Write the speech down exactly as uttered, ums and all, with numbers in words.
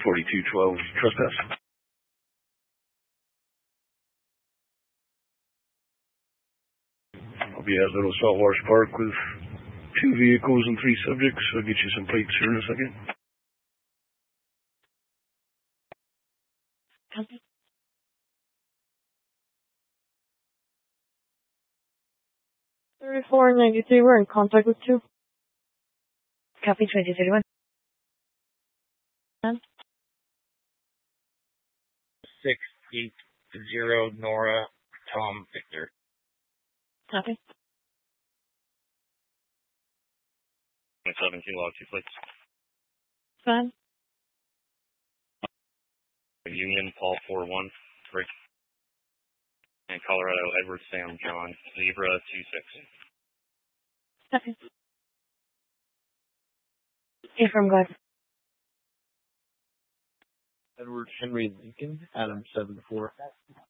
forty-two twelve, trespass. I'll be at Little Saltwater Park with two vehicles and three subjects. I'll get you some plates here in a second. Copy. thirty-four ninety-three, we're in contact with two. Copy, twenty thirty-one. six eight zero Nora Tom Victor. Copy. seventeen log two plates. Fine. Union Paul four one three. And Colorado Edward Sam John Zebra two six. Copy. Affirm, go ahead. Edward Henry Lincoln, Adam seven four.